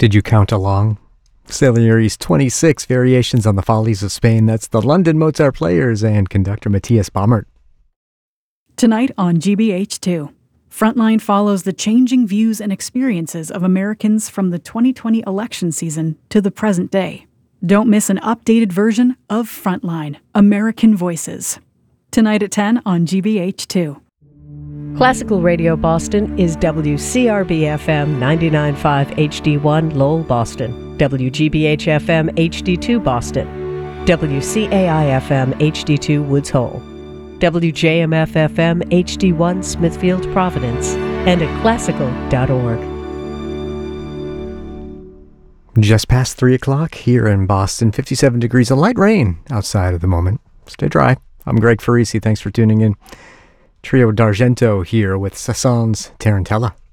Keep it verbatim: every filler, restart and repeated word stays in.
Did you count along? Salieri's twenty-six Variations on the Follies of Spain. That's the London Mozart Players and conductor Matthias Baumert. Tonight on G B H two, Frontline follows the changing views and experiences of Americans from the twenty twenty election season to the present day. Don't miss an updated version of Frontline, American Voices. Tonight at ten on G B H two. Classical Radio Boston is W C R B F M ninety-nine point five H D one Lowell, Boston, W G B H F M H D two Boston, W C A I F M H D two Woods Hole, W J M F F M H D one Smithfield, Providence, and at classical dot org. Just past three o'clock here in Boston, fifty-seven degrees, a light rain outside at the moment. Stay dry. I'm Greg Farisi. Thanks for tuning in. Trio d'Argento here with Sasson's Tarantella.